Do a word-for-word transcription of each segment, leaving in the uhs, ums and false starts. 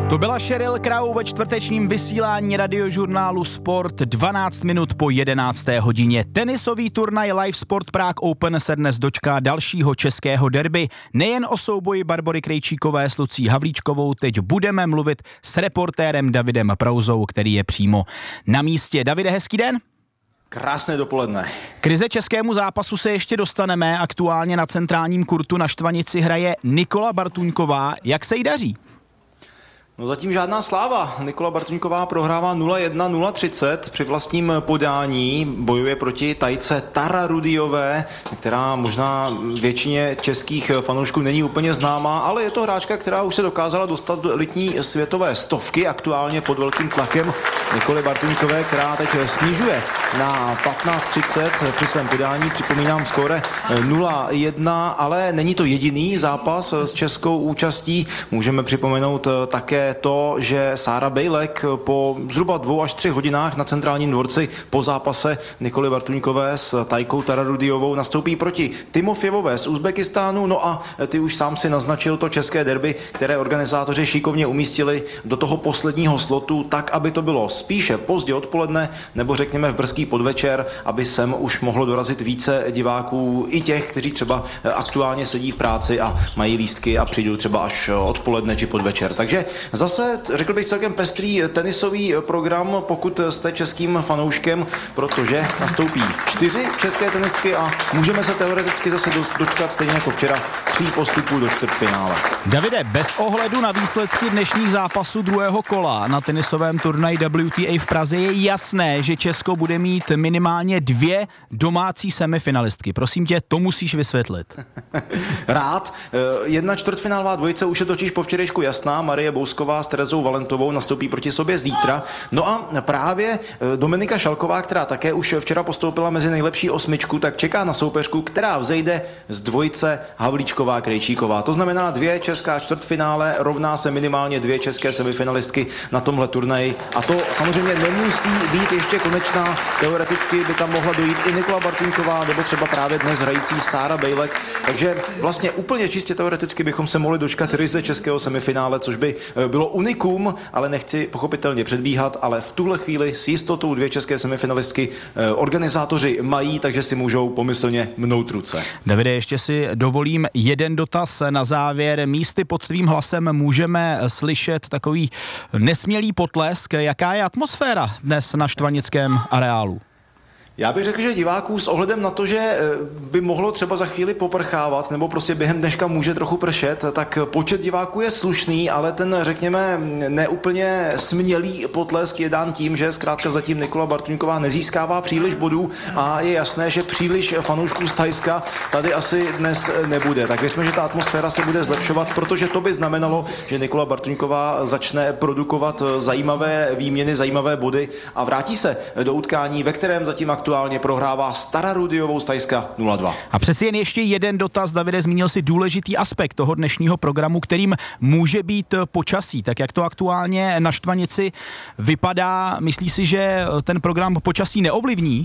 To byla Sheryl Crow ve čtvrtečním vysílání radiožurnálu Sport dvanáct minut po jedenácté hodině. Tenisový turnaj Live Sport Prague Open se dnes dočká dalšího českého derby. Nejen o souboji Barbory Krejčíkové s Lucí Havlíčkovou, teď budeme mluvit s reportérem Davidem Prouzou, který je přímo na místě. Davide, hezký den. Krásné dopoledne. Krize českému zápasu se ještě dostaneme. Aktuálně na centrálním kurtu na Štvanici hraje Nikola Bartuňková. Jak se jí daří? No zatím žádná sláva. Nikola Bartuňková prohrává nula jedna nula třicet při vlastním podání. Bojuje proti Tajce Tara Rudiové, která možná většině českých fanoušků není úplně známá, ale je to hráčka, která už se dokázala dostat do elitní světové stovky, aktuálně pod velkým tlakem Nikoly Bartuňkové, která teď snižuje na patnáct třicet při svém podání. Připomínám skóre nula jedna, ale není to jediný zápas s českou účastí. Můžeme připomenout také to, že Sára Bejlek po zhruba dvou až třech hodinách na centrálním dvorci po zápase Nikoly Bartuňkové s Tajkou Tararudiovou nastoupí proti Timofjevové z Uzbekistánu. No a ty už sám si naznačil to české derby, které organizátoři šikovně umístili do toho posledního slotu, tak, aby to bylo spíše pozdě odpoledne, nebo řekněme v brzký podvečer, aby sem už mohlo dorazit více diváků, i těch, kteří třeba aktuálně sedí v práci a mají lístky a přijdou třeba až odpoledne či podvečer. Takže zase, řekl bych, celkem pestrý tenisový program, pokud jste českým fanouškem, protože nastoupí čtyři české tenistky a můžeme se teoreticky zase dočkat stejně jako včera tří postupů do čtvrtfinále. Davide, bez ohledu na výsledky dnešních zápasů druhého kola na tenisovém turnaji W T A v Praze je jasné, že Česko bude mít minimálně dvě domácí semifinalistky. Prosím tě, to musíš vysvětlit. Rád. Jedna čtvrtfinálová dvojice už je totiž po včerejšku jasná. Marie Bousková s Terezou Valentovou nastoupí proti sobě zítra. No a právě Dominika Šalková, která také už včera postoupila mezi nejlepší osmičku, tak čeká na soupeřku, která vzejde z dvojice Havlíčková Krejčíková. To znamená dvě česká čtvrtfinále rovná se minimálně dvě české semifinalistky na tomhle turnaji. A to samozřejmě nemusí být ještě konečná. Teoreticky by tam mohla dojít i Nikola Bartuňková nebo třeba právě dnes hrající Sára Bejlek. Takže vlastně úplně čistě teoreticky bychom se mohli dočkat ryze českého semifinále, což by bylo unikum, ale nechci pochopitelně předbíhat, ale v tuhle chvíli s jistotou dvě české semifinalistky organizátoři mají, takže si můžou pomyslně mnout ruce. Davide, ještě si dovolím jeden dotaz na závěr. Místy pod tvým hlasem můžeme slyšet takový nesmělý potlesk. Jaká je atmosféra dnes na štvanickém areálu? Já bych řekl, že diváků s ohledem na to, že by mohlo třeba za chvíli poprchávat, nebo prostě během dneška může trochu pršet, tak počet diváků je slušný, ale ten, řekněme, neúplně smělý potlesk je dán tím, že zkrátka zatím Nikola Bartuňková nezískává příliš bodů a je jasné, že příliš fanoušků z Thajska tady asi dnes nebude. Tak věřme, že ta atmosféra se bude zlepšovat, protože to by znamenalo, že Nikola Bartuňková začne produkovat zajímavé výměny, zajímavé body a vrátí se do utkání, ve kterém zatím aktuálně aktuálně prohrává s Tararudiovou z Thajska nula dva. A přeci jen ještě jeden dotaz, Davide, zmínil si důležitý aspekt toho dnešního programu, kterým může být počasí. Tak jak to aktuálně na Štvanici vypadá, myslíš si, že ten program počasí neovlivní?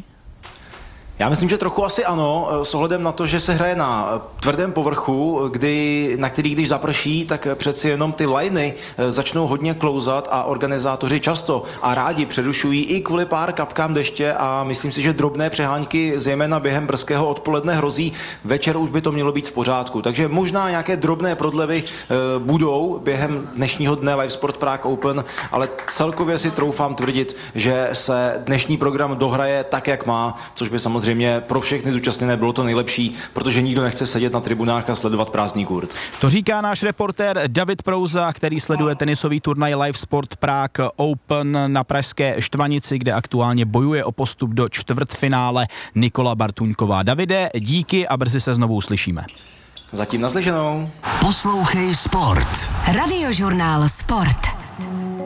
Já myslím, že trochu asi ano, s ohledem na to, že se hraje na tvrdém povrchu, kdy, na který když zaprší, tak přeci jenom ty liny začnou hodně klouzat a organizátoři často a rádi přerušují i kvůli pár kapkám deště a myslím si, že drobné přehánky zejména během brzkého odpoledne hrozí. Večer už by to mělo být v pořádku. Takže možná nějaké drobné prodlevy e, budou během dnešního dne Live Sport Prague Open, ale celkově si troufám tvrdit, že se dnešní program dohraje tak, jak má, což by samozřejmě Samozřejmě pro všechny zúčastněné bylo to nejlepší, protože nikdo nechce sedět na tribunách a sledovat prázdný kurt. To říká náš reportér David Prouza, který sleduje tenisový turnaj Live Sport Prague Open na pražské Štvanici, kde aktuálně bojuje o postup do čtvrtfinále Nikola Bartuňková. Davide, díky a brzy se znovu uslyšíme. Zatím naslyšenou. Poslouchej Sport. Radiožurnál Sport.